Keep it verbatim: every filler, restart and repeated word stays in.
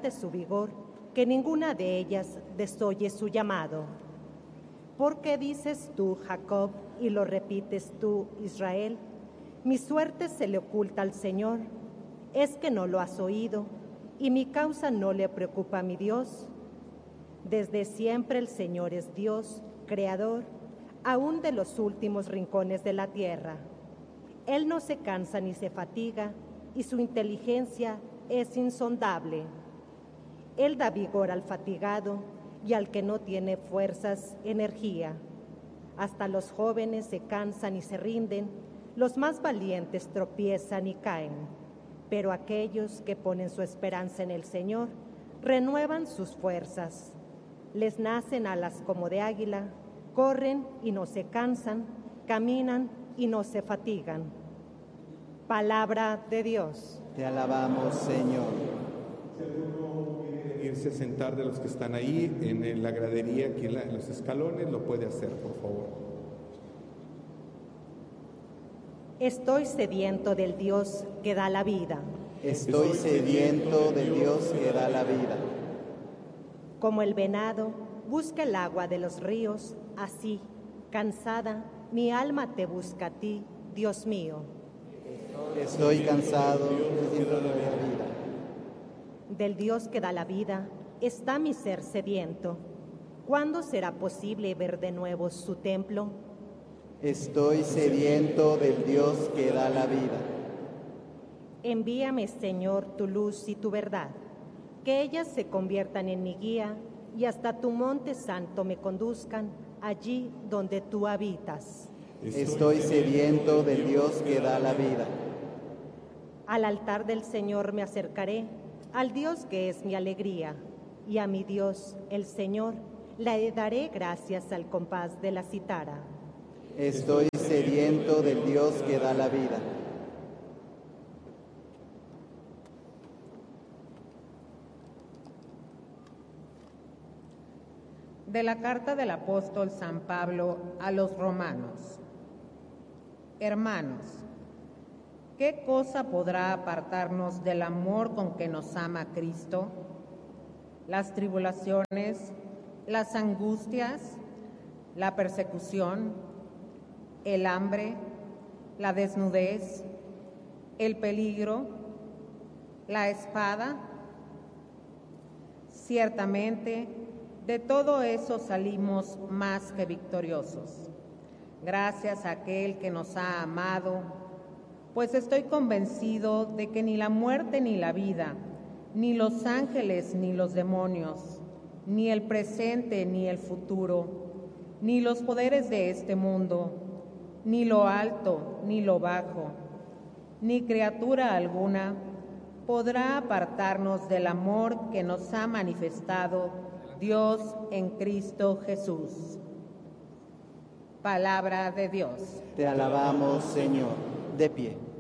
grande su vigor, que ninguna de ellas desoye su llamado. ¿Por qué dices tú, Jacob, y lo repites tú, Israel? Mi suerte se le oculta al Señor. ¿Es que no lo has oído, y mi causa no le preocupa a mi Dios? Desde siempre el Señor es Dios, creador, aún de los últimos rincones de la tierra. Él no se cansa ni se fatiga, y su inteligencia es insondable. Él da vigor al fatigado, y al que no tiene fuerzas, energía. Hasta los jóvenes se cansan y se rinden, los más valientes tropiezan y caen. Pero aquellos que ponen su esperanza en el Señor renuevan sus fuerzas. Les nacen alas como de águila, corren y no se cansan, caminan y no se fatigan. Palabra de Dios. Te alabamos, Señor. Irse a sentar de los que están ahí en la gradería, aquí en, la, en los escalones, lo puede hacer, por favor. Estoy sediento del Dios que da la vida. Estoy sediento del Dios que da la vida. Como el venado busca el agua de los ríos, así, cansada, mi alma te busca a ti, Dios mío. Estoy cansado de la vida. Del Dios que da la vida está mi ser sediento. ¿Cuándo será posible ver de nuevo su templo? Estoy sediento del Dios que da la vida. Envíame, Señor, tu luz y tu verdad, que ellas se conviertan en mi guía y hasta tu monte santo me conduzcan allí donde tú habitas. Estoy sediento del Dios que da la vida. Al altar del Señor me acercaré, al Dios que es mi alegría, y a mi Dios, el Señor, le daré gracias al compás de la cítara. Estoy sediento del Dios que da la vida. De la carta del apóstol San Pablo a los romanos. Hermanos, ¿qué cosa podrá apartarnos del amor con que nos ama Cristo? Las tribulaciones, las angustias, la persecución, el hambre, la desnudez, el peligro, la espada. Ciertamente, de todo eso salimos más que victoriosos, gracias a aquel que nos ha amado, pues estoy convencido de que ni la muerte ni la vida, ni los ángeles ni los demonios, ni el presente ni el futuro, ni los poderes de este mundo, ni lo alto ni lo bajo, ni criatura alguna podrá apartarnos del amor que nos ha manifestado Dios en Cristo Jesús. Palabra de Dios. Te alabamos, Señor. De pie.